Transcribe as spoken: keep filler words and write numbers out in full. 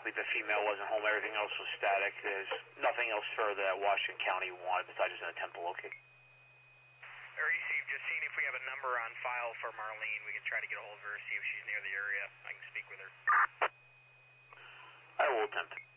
happy the female wasn't home. Everything else was static. There's nothing else further that Washington County wanted besides just an attempt to locate. R E C, just seeing if we have a number on file for Marlene. We can try to get a hold of her, see if she's near the area. I can speak with her. I will attempt.